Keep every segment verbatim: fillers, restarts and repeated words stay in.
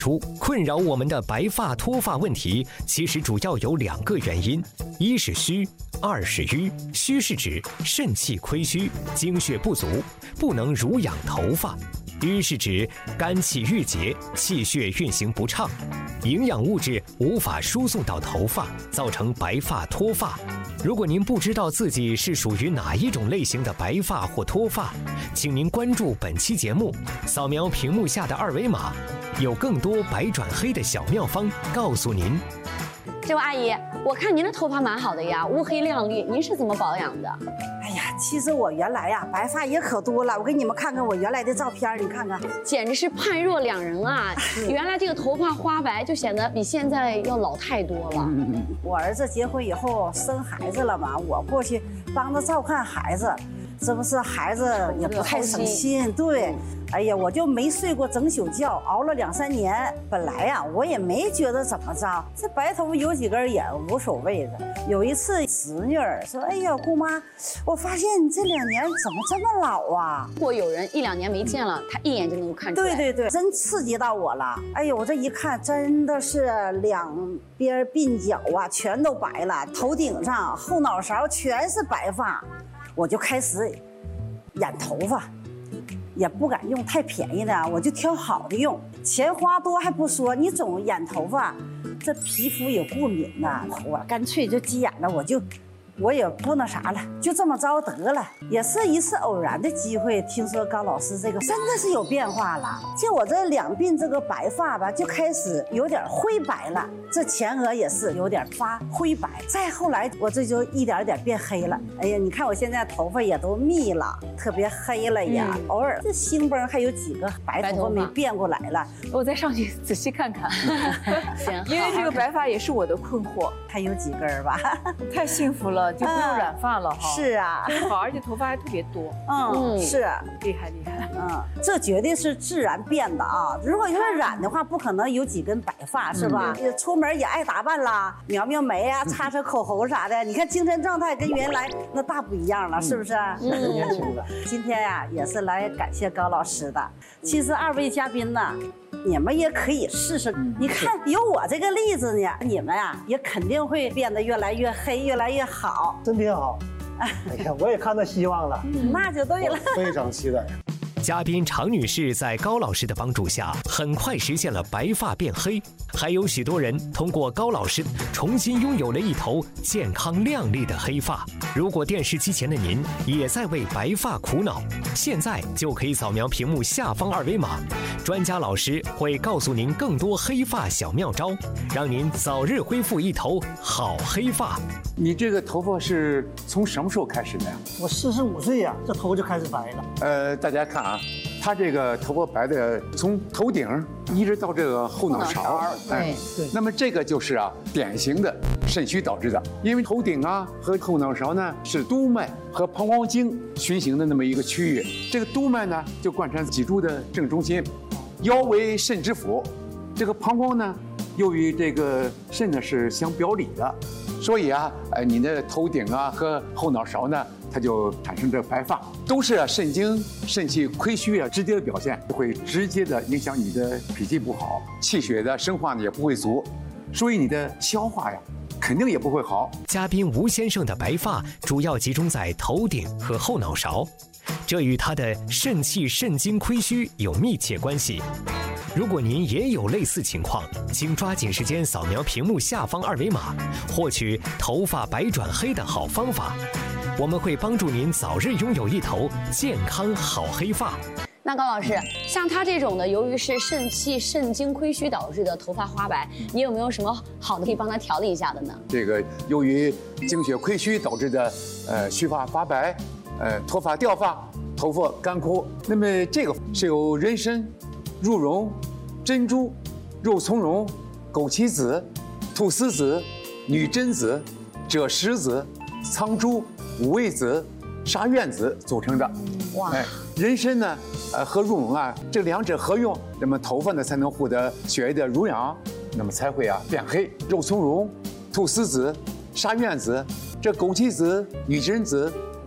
出困扰我们的白发脱发问题，其实主要有两个原因：一是虚，二是瘀。虚是指肾气亏虚，精血不足，不能濡养头发；瘀是指肝气郁结，气血运行不畅，营养物质无法输送到头发，造成白发脱发。如果您不知道自己是属于哪一种类型的白发或脱发，请您关注本期节目，扫描屏幕下的二维码，有更多白转黑的小妙方告诉您。 这位阿姨，我看您的头发蛮好的呀，乌黑亮丽，您是怎么保养的？ 哎呀，其实我原来呀白发也可多了，我给你们看看我原来的照片，你看看， 简直是判若两人啊！原来这个头发花白就显得比现在要老太多了。 嗯、我儿子结婚以后生孩子了嘛，我过去帮他照看孩子，这不是孩子也不太省心，对。哎呀，我就没睡过整宿觉，熬了两三年。本来呀，我也没觉得怎么着，这白头发有几根也无所谓的。有一次，侄女儿说：“哎呀，姑妈，我发现你这两年怎么这么老啊？” 如果有人一两年没见了，他一眼就能够看出来。 对对对，真刺激到我了。哎呦，我这一看，真的是两边鬓角啊，全都白了，头顶上、后脑勺全是白发，我就开始染头发。也不敢用太便宜的，我就挑好的用。钱花多还不说，你总染头发，这皮肤也过敏呐。我干脆就急眼了，我就，我也不那啥了，就这么着得了。也是一次偶然的机会，听说高老师这个真的是有变化了，就我这两鬓这个白发吧，就开始有点灰白了，这前额也是有点发灰白。再后来，我这就一点点变黑了。哎呀，你看我现在头发也都密了，特别黑了呀。嗯、偶尔这星崩还有几个白头发没变过来了， 我再上去仔细看看。 行， 因为这个白发也是我的困惑， 还有几根吧。 太幸福了，就不用染发了哈。嗯、 是啊， 真好，而且头发还特别多。 嗯，是厉害厉害。 嗯，这绝对是自然变的啊！如果要是染的话，不可能有几根白发，是吧？嗯、出门也爱打扮啦，描描眉啊，擦擦口红啥的。你看精神状态跟原来那大不一样了，是不是？ 嗯，年轻了。 今天呀、啊，也是来感谢高老师的。其实二位嘉宾呢，你们也可以试试。嗯、你看有我这个例子呢，你们啊也肯定会变得越来越黑，越来越好。 真挺好。哎呀，我也看到希望了。 嗯、那就对了。 非常期待。 嘉宾常女士在高老师的帮助下，很快实现了白发变黑，还有许多人通过高老师重新拥有了一头健康亮丽的黑发。如果电视机前的您也在为白发苦恼，现在就可以扫描屏幕下方二维码，专家老师会告诉您更多黑发小妙招，让您早日恢复一头好黑发。 你这个头发是从什么时候开始的呀？ 我四十五岁呀，这头就开始白了。 呃，大家看啊，他这个头发白的，从头顶一直到这个后脑勺， 哎， 对。 那么这个就是啊，典型的肾虚导致的，因为头顶啊和后脑勺呢是督脉和膀胱经循行的那么一个区域，这个督脉呢就贯穿脊柱的正中心，腰为肾之府，这个膀胱呢又与这个肾呢是相表里的。所以啊，呃，你的头顶啊和后脑勺呢，它就产生这白发，都是啊肾精、肾气亏虚啊直接的表现，会直接的影响你的脾气不好，气血的生化呢也不会足，所以你的消化呀肯定也不会好。 嘉宾吴先生的白发主要集中在头顶和后脑勺，这与他的肾气、肾精亏虚有密切关系。如果您也有类似情况，请抓紧时间扫描屏幕下方二维码，获取头发白转黑的好方法。我们会帮助您早日拥有一头健康好黑发。 那高老师，像他这种的，由于是肾气、肾精亏虚导致的头发花白，你有没有什么好的可以帮他调理一下的呢？ 这个由于精血亏虚导致的，呃，须发发白，呃，脱发掉发，头发干枯。那么这个是由人参、鹿茸、珍珠、肉苁蓉、枸杞子、菟丝子、女贞子、赭石子、苍术、五味子、沙苑子组成的。哇！哎，人参呢，呃和鹿茸啊，这两者合用，那么头发呢才能获得血液的濡养，那么才会啊变黑。肉苁蓉、菟丝子、沙苑子、这枸杞子、女贞子、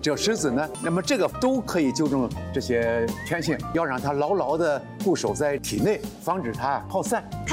只要石子呢，那么这个都可以纠正这些偏性，要让它牢牢地固守在体内，防止它耗散。